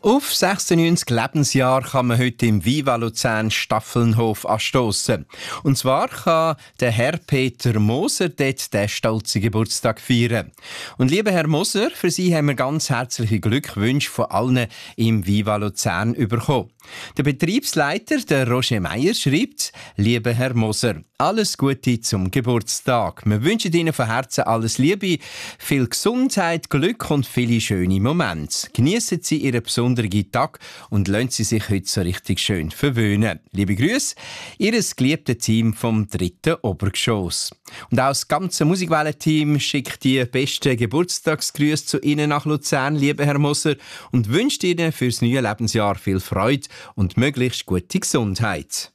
Auf 96 Lebensjahr kann man heute im Viva Luzern Staffelnhof anstossen. Und zwar kann der Herr Peter Moser dort den stolzen Geburtstag feiern. Und lieber Herr Moser, für Sie haben wir ganz herzliche Glückwünsche von allen im Viva Luzern bekommen. Der Betriebsleiter, der Roger Meier, schreibt: Lieber Herr Moser, alles Gute zum Geburtstag. Wir wünschen Ihnen von Herzen alles Liebe, viel Gesundheit, Glück und viele schöne Momente. Geniessen Sie Ihren besonderen Tag und lassen Sie sich heute so richtig schön verwöhnen. Liebe Grüße, Ihr geliebtes Team vom 3. Obergeschoss. Und auch das ganze Musikwellen-Team schickt die besten Geburtstagsgrüße zu Ihnen nach Luzern, lieber Herr Moser, und wünscht Ihnen fürs neue Lebensjahr viel Freude und möglichst gute Gesundheit.